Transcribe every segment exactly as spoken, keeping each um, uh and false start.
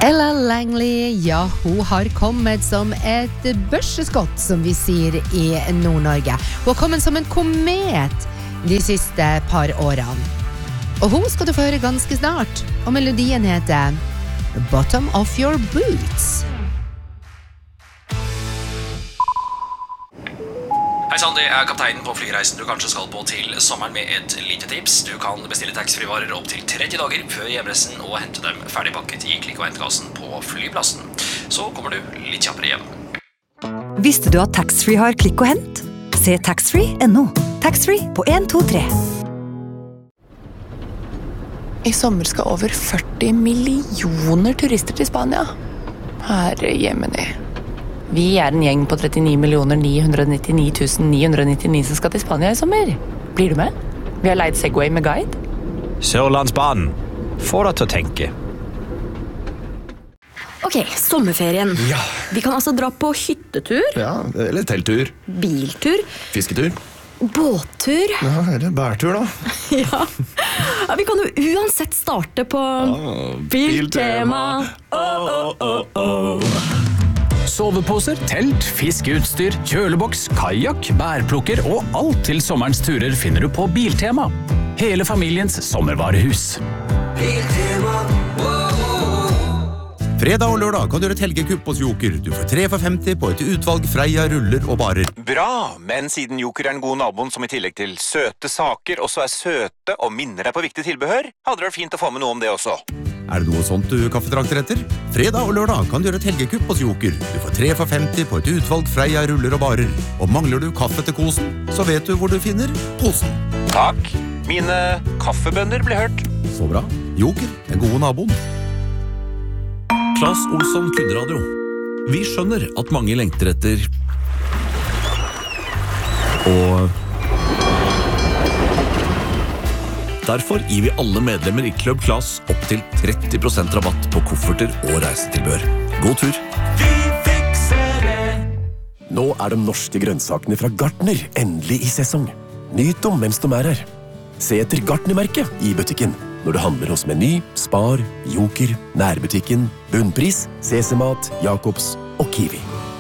Ella Langley, ja, hun har kommet som et børseskott, som vi sier i Nord-Norge. Hun har kommet som en komet de siste par årene. Og hun skal du få høre ganske snart, og melodien heter Bottom of Your Boots. Hei sann, det er kapteinen på flyreisen du kanskje skal på til sommeren med et lite tips. Du kan bestille taxfree-varer opp til tretti dager før hjemreisen og hente dem ferdigpakket i klikk- og hentkassen på flyplassen. Så kommer du litt kjappere hjem. Visste du at taxfree har klikk og hent? Se taxfree punktum no. Taxfree på en to tre. I sommer skal over førti millioner turister til Spania. Herre Jemini. Vi er en gjeng på trettini millioner ni hundre nittini tusen ni hundre nittini som skal til Spania i sommer. Blir du med? Vi har leid Segway med guide. Sørlandsbanen. Få deg til å tenke. Ok, sommerferien. Ja. Vi kan altså dra på hyttetur. Ja, eller telttur. Biltur. Fisketur. Båttur. Ja, eller bærtur da. Ja. Ja, vi kan jo uansett starte på Ah, Biltema. Oh, oh, oh, oh. Soveposer, telt, fiskeutstyr, kjøleboks, kajak, bærplukker og alt til sommerens turer finner du på Biltema. Hele familiens sommervarehus. Biltema. Fredag og lørdag kan du gjøre et helgekupp hos Joker. Du får tre for femti på et utvalg Freia, ruller og barer. Bra, men siden Joker er den gode naboen som i tillegg til søte saker også er søte og minner deg på viktig tilbehør, hadde det vært fint å få med noe om det også. Er det noe sånt du kaffetrakter etter? Fredag og lørdag kan du gjøre et helgekupp hos Joker. Du får tre for femti på et utvalg Freia, ruller og barer. Og mangler du kaffe til kosen, så vet du hvor du finner kosen. Takk. Mine kaffebønner ble hørt. Så bra. Joker, den gode naboen. Claes Olsson Kundradio. Vi skjønner at mange lengter etter og derfor gir vi alle medlemmer i Club Claes opp til tretti prosent rabatt på kofferter og reisetilbehør. God tur! Vi fikser det! Nå er de norske grønnsakene fra Gartner endelig i sesong. Nyt dem mens de er her. Se etter Gartner-merket i butikken når du handler hos Meny, Spar, Joker, Nærbutikken, Bunnpris, Sesemat, Jakobs og Kiwi.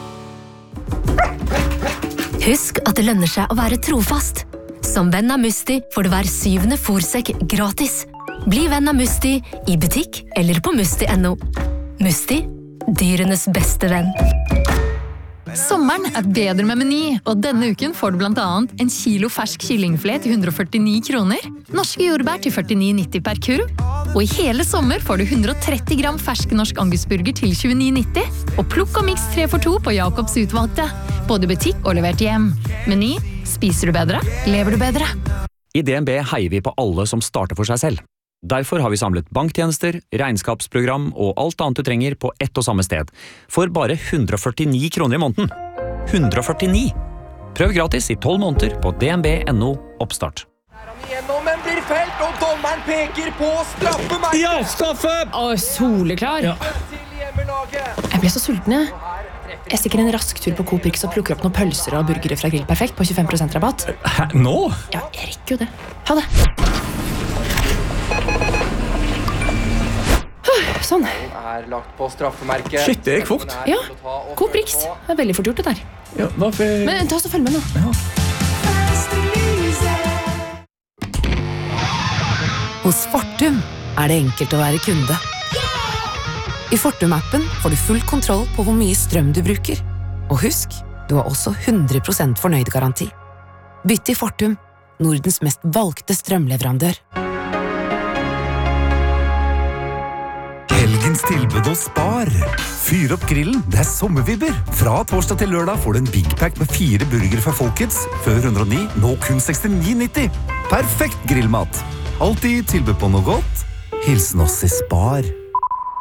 Husk at det lønner seg å være trofast. Som venn av Musti får du hver syvende fôrsekk gratis. Bli venn av Musti i butikk eller på musti punktum no. Musti, dyrenes beste venn. Sommeren er bedre med Meny, og denne uken får du blant annet en kilo fersk kyllingfilet til hundre og førtini kroner, norske jordbær til førtini nitti per kurv, og i hele sommer får du hundre og tretti gram fersk norsk angusburger til tjueni nitti, og plukk og miks tre for to på Jakobs utvalgte, både butikk og levert hjem. Meny, spiser du bedre, lever du bedre. I D N B heier vi på alle som starter for seg selv. Derfor har vi samlet banktjenester, regnskapsprogram og alt annet du trenger på ett og samme sted, for bare hundre og førtini kroner i måneden. hundre og førtini! Prøv gratis i tolv måneder på d n b punktum no oppstart. Gjennom en blir felt, og dommeren peker på straffemerket. Ja, straffe! Å, soleklar. Ja. Jeg ble så sulten, jeg. Jeg stikker en rask tur på Coop Rix og plukker opp noen pølser og burgere fra Grill Perfekt på tjuefem prosent rabatt. Hæ, nå? Ja, jeg rekker jo det. Ha det. Sånn. Er lagt på straffemerket. Shit, det gikk fort. Ja, Coop Rix. Det er veldig fort gjort det der. Ja, hvorfor? Men ta oss og følg med nå. Ja. Hos Fortum er det enkelt å være kunde. I Fortum-appen får du full kontroll på hvor mye strøm du bruker. Og husk, du har også hundre prosent fornøyd-garanti. Bytt til Fortum, Nordens mest valgte strømleverandør. Helgens tilbud hos Spar. Fyr opp grillen, det er sommervibber. Fra torsdag til lørdag får du en Big Pack med fire burger fra Folkets. Før hundre og ni, nå kun sekstini nitti. Perfekt grillmat. Alltid tilbud på noe godt. Hilsen oss i Spar.